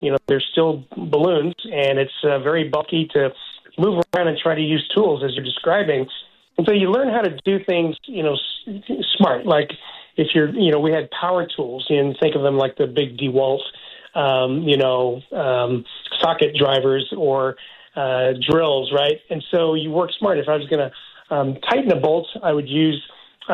they're still balloons, and it's very bulky to move around and try to use tools as you're describing. And so you learn how to do things, smart. Like if we had power tools, and think of them like the big DeWalt, socket drivers or drills, right? And so you work smart. If I was going to tighten a bolt, I would use,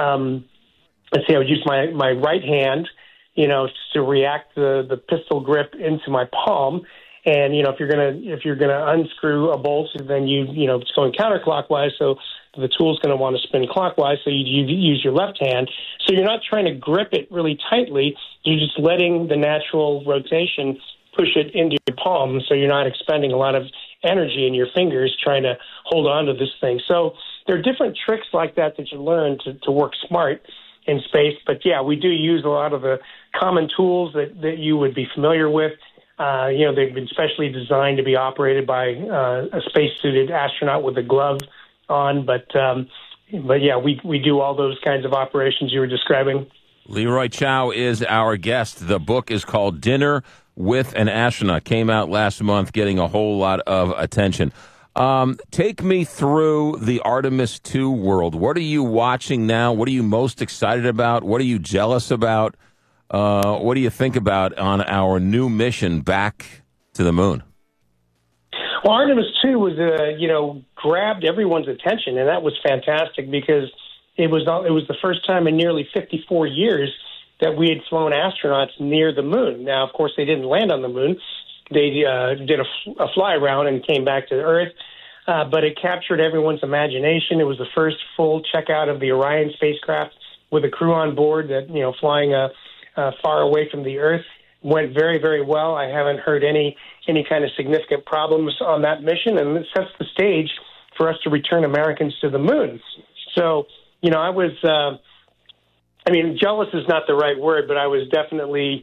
my right hand, to react the pistol grip into my palm. And, if you're gonna unscrew a bolt, then it's going counterclockwise. So the tool's going to want to spin clockwise. So you use your left hand. So you're not trying to grip it really tightly. You're just letting the natural rotation push it into your palm. So you're not expending a lot of energy in your fingers trying to hold on to this thing. So there are different tricks like that you learn to work smart in space. But yeah, we do use a lot of the common tools that you would be familiar with. They've been specially designed to be operated by a spacesuited astronaut with a glove on. But yeah, we do all those kinds of operations you were describing. Leroy Chiao is our guest. The book is called Dinner with an Astronaut. Came out last month, getting a whole lot of attention. Take me through the Artemis II world. What are you watching now? What are you most excited about? What are you jealous about? What do you think about on our new mission back to the moon? Well, Artemis II was, grabbed everyone's attention, and that was fantastic because it was the first time in nearly 54 years that we had flown astronauts near the moon. Now, of course, they didn't land on the moon. They did a fly around and came back to Earth, but it captured everyone's imagination. It was the first full checkout of the Orion spacecraft with a crew on board that, flying far away from the Earth. Went very, very well. I haven't heard any kind of significant problems on that mission, and it sets the stage for us to return Americans to the moon. So, I was, jealous is not the right word, but I was definitely,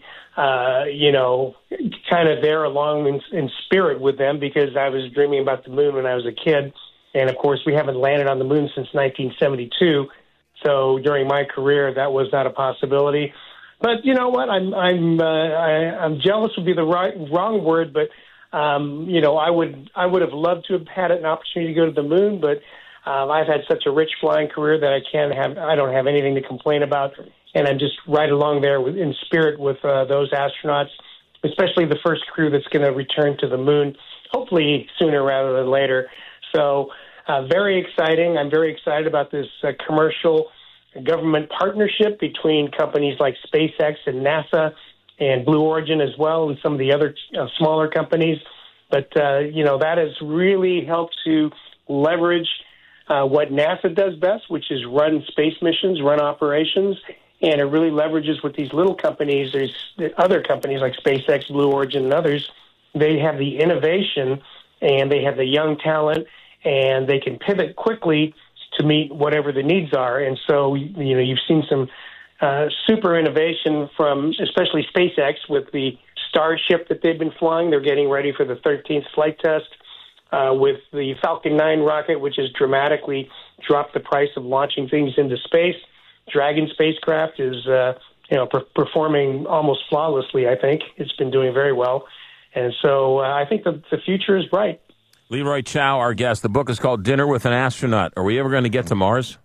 kind of there along in spirit with them because I was dreaming about the moon when I was a kid. And, of course, we haven't landed on the moon since 1972. So during my career, that was not a possibility. But you know what? I'm jealous would be the wrong word, but I would have loved to have had an opportunity to go to the moon, but I've had such a rich flying career that I don't have anything to complain about, and I'm just right along there in spirit with those astronauts, especially the first crew that's going to return to the moon, hopefully sooner rather than later. So very exciting. I'm very excited about this commercial government partnership between companies like SpaceX and NASA and Blue Origin as well, and some of the other smaller companies. But, that has really helped to leverage what NASA does best, which is run space missions, run operations, and it really leverages with these little companies. There's other companies like SpaceX, Blue Origin, and others. They have the innovation, and they have the young talent, and they can pivot quickly to meet whatever the needs are. And so, you've seen some super innovation from especially SpaceX with the Starship that they've been flying. They're getting ready for the 13th flight test with the Falcon 9 rocket, which has dramatically dropped the price of launching things into space. Dragon spacecraft is, performing almost flawlessly, I think. It's been doing very well. And so I think the future is bright. Leroy Chiao, our guest. The book is called Dinner with an Astronaut. Are we ever going to get to Mars?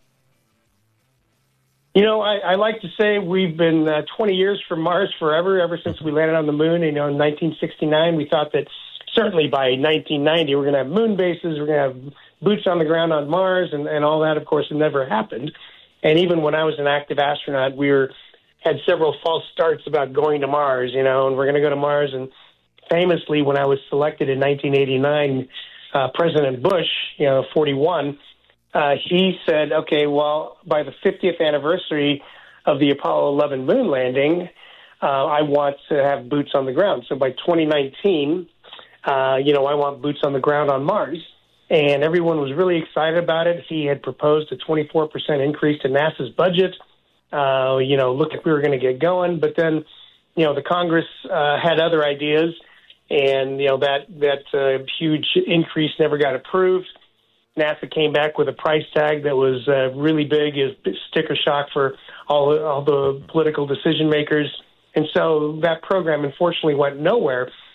I like to say we've been 20 years from Mars forever, ever since we landed on the moon. In 1969, we thought that certainly by 1990, we're going to have moon bases, we're going to have boots on the ground on Mars, and all that, of course, never happened. And even when I was an active astronaut, had several false starts about going to Mars, and we're going to go to Mars. And famously, when I was selected in 1989, President Bush, 41, he said, okay, well, by the 50th anniversary of the Apollo 11 moon landing, I want to have boots on the ground. So by 2019, I want boots on the ground on Mars. And everyone was really excited about it. He had proposed a 24% increase to NASA's budget. Looked like we were going to get going. But then, the Congress had other ideas. And, that huge increase never got approved. NASA came back with a price tag that was really big, is sticker shock for all the political decision makers. And so that program, unfortunately, went nowhere.